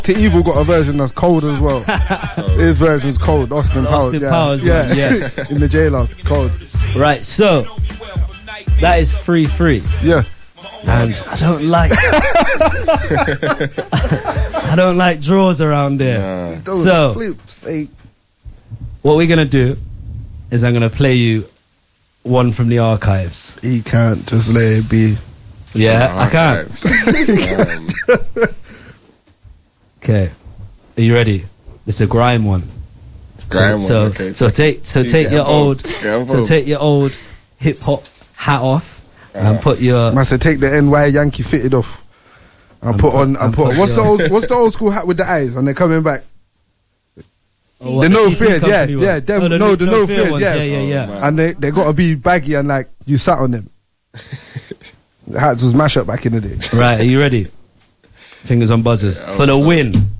To Evil got a version that's cold as well. His version's cold. Austin Powers. Yeah. Yes. In the jail, cold. Right, so that is 3-3. Yeah. And I don't like I don't like draws around there. So what we're gonna do is I'm gonna play you one from the archives. He can't just let it be. Yeah, I can't. Okay, are you ready? It's a grime one. So take your old hip hop hat off and put your. I said take the NY Yankee fitted off and put on. What's the old school hat with the eyes and they're coming back? Oh, the No Fears, yeah. The No Fears, ones. yeah. And they gotta be baggy and like you sat on them. The hats was mash up back in the day. Right, are you ready? Fingers on buzzers for the win.